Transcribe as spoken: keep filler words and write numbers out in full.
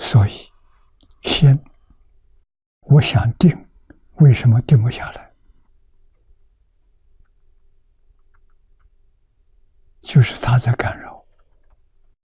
所以心，我想定，为什么定不下来？就是他在干扰。